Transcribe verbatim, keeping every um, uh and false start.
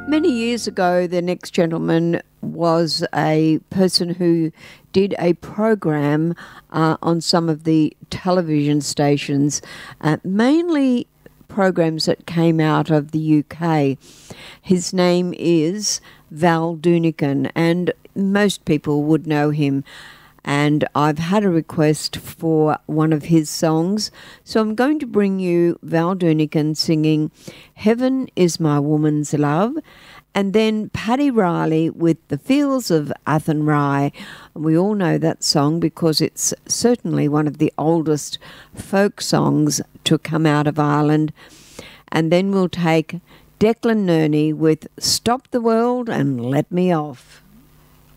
Many years ago, the next gentleman was a person who did a program uh, on some of the television stations, uh, mainly programs that came out of the U K. His name is Val Doonican, and most people would know him. And I've had a request for one of his songs, so I'm going to bring you Val Doonican singing Heaven is My Woman's Love, and then Paddy Riley with The Fields of Athenry. We all know that song because it's certainly one of the oldest folk songs to come out of Ireland. And then we'll take Declan Nerney with Stop the World and Let Me Off.